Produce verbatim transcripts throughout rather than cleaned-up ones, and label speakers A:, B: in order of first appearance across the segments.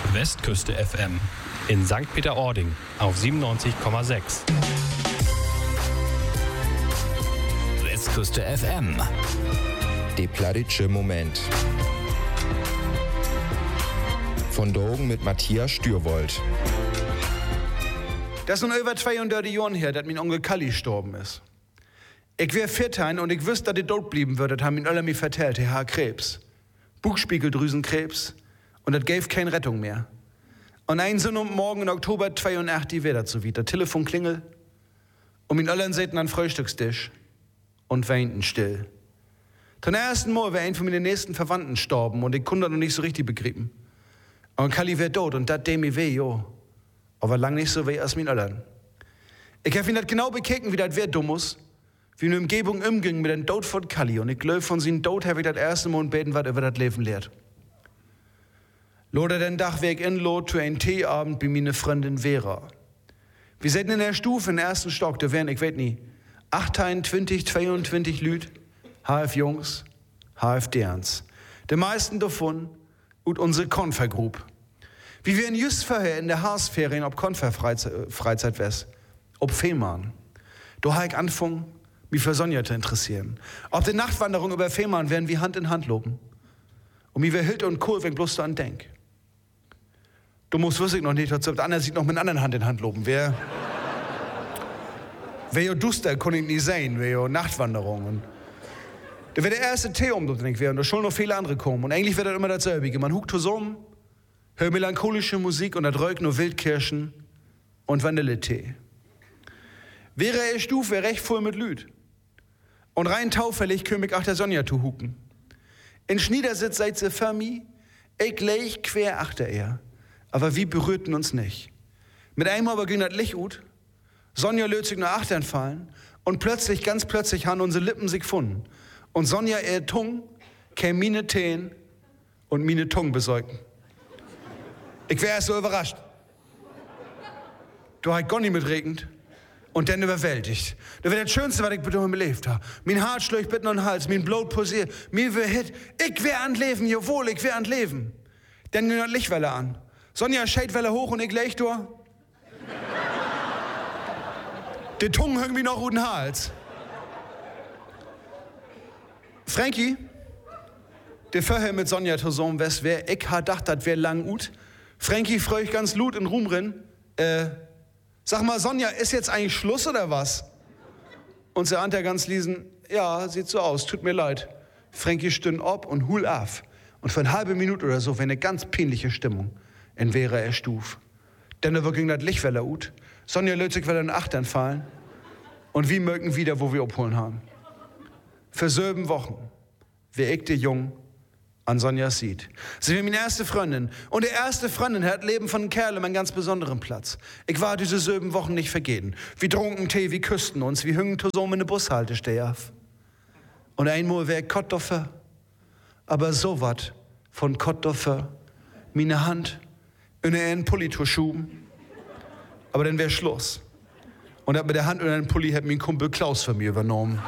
A: Westküste F M in Sankt Peter-Ording auf siebenundneunzig Komma sechs.
B: Westküste F M.
C: Der plattitsche Moment. Von Drogen mit Matthias Stürwold.
D: Das ist nun über zweiunddreißig Jahren her, dass mein Onkel Kalli gestorben ist. Ich wär vierzehn und ich wüsste, dass er tot blieben würde, das haben ihn alle mir vertellt, er hat Krebs. Buchspiegeldrüsenkrebs. Und das gäbe keine Rettung mehr. Und ein so Morgen in Oktober zweiundachtzig wäre das so wieder. Telefon klingelt. Und min allen säten an Frühstückstisch. Und weinten still. Zum ersten Mal wäre ein von meinen nächsten Verwandten gestorben und ich konnte das noch nicht so richtig begriffen. Und Kalli wär tot und das dem mir weh, jo. Aber lang nicht so weh als min allen. Ich hab ihn das genau bekeken, wie das wär dummus. Wie eine Umgebung umging mit dem Tod von Kalli. Und ich glaub, von seinem Tod hab ich das erste Mal beten, was über das Leben lehrt. Lode den Dach weg in Lot zu ein Teeabend bei meine Freundin Vera. Wir sitzen in der Stufe im ersten Stock, da wären, ich weiß nicht, achtundzwanzig, zweiundzwanzig Lüd, H F Jungs, H F Derns. Die meisten davon und unsere Konfergruppe. Wie wir in just vorher in der Haasferien ob Konferfreizeit wes, ob Fehmarn. Da habe ich angefangen, mich für Sonja zu interessieren. Auf der Nachtwanderung über Fehmarn werden wir Hand in Hand loben. Und mir wär Hild und Kohl, wenn bloß du an denk. Du musst wüsste ich noch nicht, der andere sieht noch mit einer anderen Hand in Hand loben. Wer, wer jo duster, kann ich nie sehen, wer jo Nachtwanderung. Und da wäre der erste Tee um, und da schon noch viele andere kommen. Und eigentlich wäre das immer dasselbe. Man huckt zusammen, hört melancholische Musik und das rögt nur Wildkirschen und Vanilletee. Wäre er Stufe, wär recht voll mit Lüd. Und rein taufällig küm ich auch der Sonja zu hucken. In Schniedersitz seid sie für mich, ich leg quer achter er. Aber wir berührten uns nicht. Mit einmal aber ging das Licht ut, Sonja löt sich nach achtern fallen und plötzlich, ganz plötzlich, haben unsere Lippen sich gefunden. Und Sonja, ihr Tung, käm mine Teen und mine Tung besäugten. Ich wär erst so überrascht. Du hast gar nicht mitregend. Und dann überwältigt. Das wäre das Schönste, was ich bitte belebt habe. Mein Hart schlägt bitte und Hals, mein Blut pulsiert, mir wär hit. Ich wär an Leben, jawohl, ich wär an Leben. Dann ging das Lichtwelle an. Sonja Scheidwelle hoch und ich leg durch. Die Tungen hängen wie noch guten Hals. Frankie, der vorher mit Sonja zusammen wes wär, ich ha dacht, das wär lang gut. Frankie freu ich ganz lut in Ruhm rin. Äh, Sag mal, Sonja, ist jetzt eigentlich Schluss oder was? Und sie antwortet ganz liesen, ja, sieht so aus, tut mir leid. Frankie stünn ob und hul af. Und für eine halbe Minute oder so wäre eine ganz peinliche Stimmung. En wäre er stuf. Denn da ging das Lichtwelle ut. Sonja löt sich wieder in Achtern fallen. Und wie mögen wieder, wo wir abholen haben. Für sieben Wochen wär ich der Jung an Sonja sieht. Sie war meine erste Freundin. Und die erste Freundin hat Leben von einem Kerl einen ganz besonderen Platz. Ich war diese sieben Wochen nicht vergehen. Wir trunken Tee, wir küssten uns, wir hingen zusammen in eine Bushaltestelle auf. Und einmal wär ich Kott dafür. Aber so wat von Kott dafür. Meine Hand in einen Pulli zu schuben. Aber dann wär Schluss. Und hat mit der Hand in einen Pulli hat mein Kumpel Klaus von mir übernommen.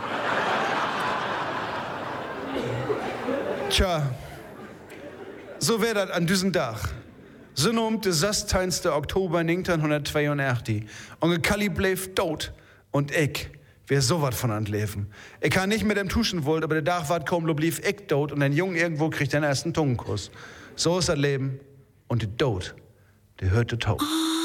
D: Tja. So wär das an diesem Tag. So um den sechzehnten Oktober neunzehnhundertzweiundachtzig. Und Kalli bleef tot. Und ich wär so wat von an Leben. Ich kann nicht mit dem tuschen wollt, aber der Tag wart kaum, lo blieb ich tot. Und ein Jung irgendwo kriegt den ersten Tungenkuss. So ist das Leben. Und der Tod, der hört der Tod.